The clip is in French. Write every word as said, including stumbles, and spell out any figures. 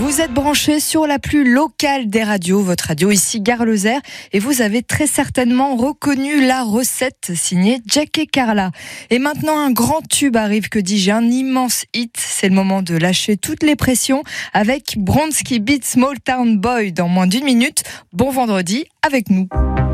Vous êtes branchés sur la plus locale des radios, votre radio ici Gare Lozère, et vous avez très certainement reconnu la recette signée Jack et Carla. Et maintenant un grand tube arrive, que dis-je, un immense hit. C'est le moment de lâcher toutes les pressions avec Bronski Beat Small Town Boy dans moins d'une minute. Bon vendredi avec nous.